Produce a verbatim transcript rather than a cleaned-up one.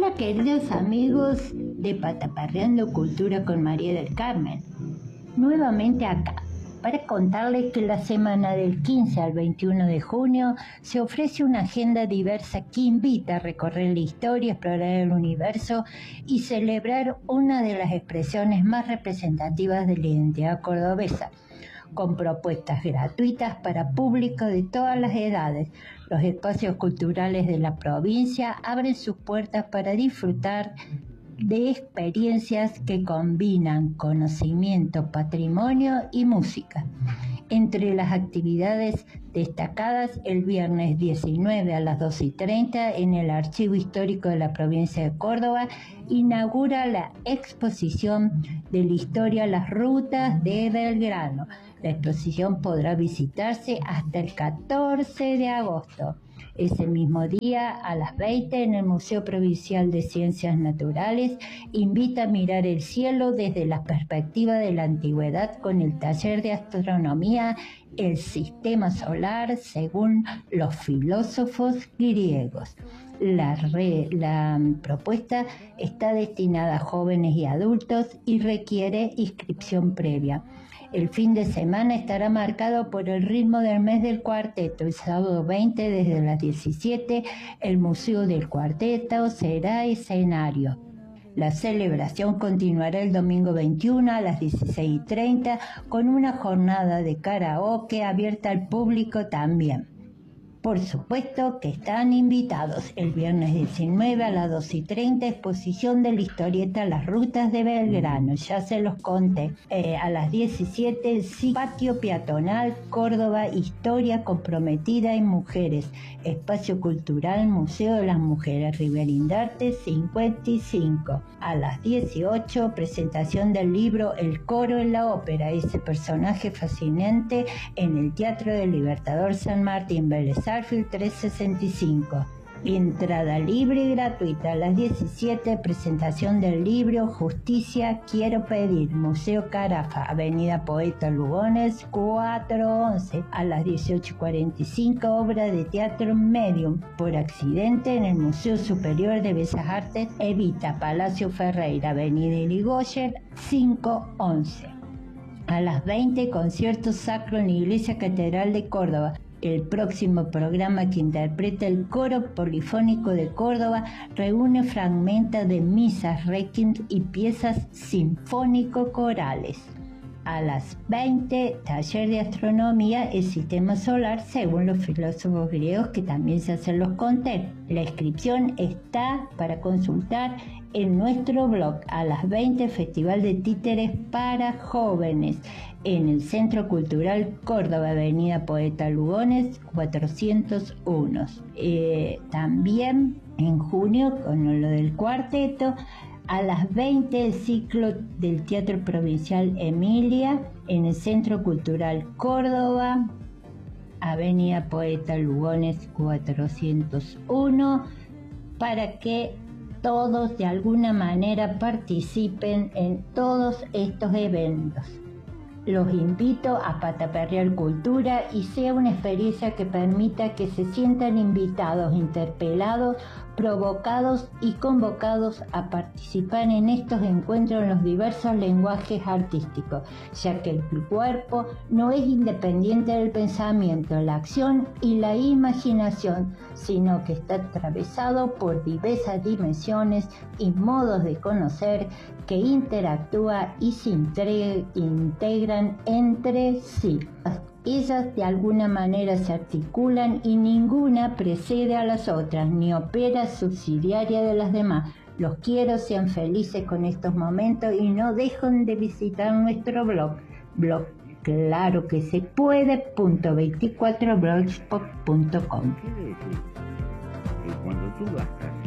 Hola queridos amigos de Pataparreando Cultura con María del Carmen, nuevamente acá para contarles que la semana del quince al veintiuno de junio se ofrece una agenda diversa que invita a recorrer la historia, explorar el universo y celebrar una de las expresiones más representativas de la identidad cordobesa, con propuestas gratuitas para público de todas las edades. Los espacios culturales de la provincia abren sus puertas para disfrutar de experiencias que combinan conocimiento, patrimonio y música. Entre las actividades destacadas, el viernes diecinueve a las doce y treinta en el Archivo Histórico de la Provincia de Córdoba inaugura la exposición de la historia Las Rutas de Belgrano. La exposición podrá visitarse hasta el catorce de agosto. Ese mismo día, a las veinte, en el Museo Provincial de Ciencias Naturales, invita a mirar el cielo desde la perspectiva de la antigüedad con el taller de astronomía El Sistema Solar según los filósofos griegos. La, re, la propuesta está destinada a jóvenes y adultos y requiere inscripción previa. El fin de semana estará marcado por el ritmo del mes del cuarteto. El sábado veinte, desde las diecisiete, el Museo del Cuarteto será escenario. La celebración continuará el domingo veintiuno a las dieciséis y treinta con una jornada de karaoke abierta al público también. Por supuesto que están invitados. El viernes diecinueve a las doce y treinta, exposición de la historieta Las Rutas de Belgrano. Ya se los conté. Eh, a las diecisiete, sí, patio peatonal Córdoba, historia comprometida en mujeres. Espacio cultural Museo de las Mujeres, Riverindarte cincuenta y cinco. A las dieciocho, presentación del libro El Coro en la Ópera. Ese personaje fascinante en el Teatro del Libertador San Martín, Vélez trescientos sesenta y cinco. Entrada libre y gratuita. A las diecisiete, presentación del libro Justicia Quiero Pedir, Museo Carafa, Avenida Poeta Lugones cuatrocientos once. A las dieciocho cuarenta y cinco, obra de teatro Medium por accidente en el Museo Superior de Bellas Artes Evita, Palacio Ferreira, Avenida Irigoyen quinientos once. A las veinte, concierto sacro en la Iglesia Catedral de Córdoba. El próximo programa, que interpreta el Coro Polifónico de Córdoba, reúne fragmentos de misas, requiem y piezas sinfónico-corales. A las veinte, taller de astronomía, el sistema solar según los filósofos griegos, que también ya se los conté. La inscripción está para consultar en nuestro blog. A las veinte, Festival de Títeres para jóvenes en el Centro Cultural Córdoba, Avenida Poeta Lugones cuatrocientos uno. Eh, también en junio, con lo del cuarteto, a las veinte, el ciclo del Teatro Provincial Emilia en el Centro Cultural Córdoba, Avenida Poeta Lugones cuatrocientos uno, para que todos de alguna manera participen en todos estos eventos. Los invito a Pataparrear Cultura y sea una experiencia que permita que se sientan invitados, interpelados, provocados y convocados a participar en estos encuentros en los diversos lenguajes artísticos, ya que el cuerpo no es independiente del pensamiento, la acción y la imaginación, sino que está atravesado por diversas dimensiones y modos de conocer que interactúan y se integran entre sí. Ellas de alguna manera se articulan y ninguna precede a las otras, ni opera subsidiaria de las demás. Los quiero, sean felices con estos momentos y no dejen de visitar nuestro blog, blog claro que se puede punto veinticuatro blogspot punto com. Quiere decir que cuando tú gastas